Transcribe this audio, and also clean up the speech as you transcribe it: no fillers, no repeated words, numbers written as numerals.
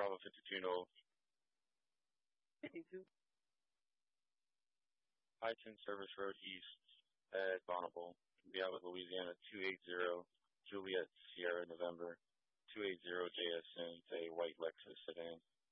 Bravo 52 Nova. 52. I-10 Service Road East at Bonneville. Be out with Louisiana 280 Juliet Sierra November 280 JSN. It's a white Lexus sedan.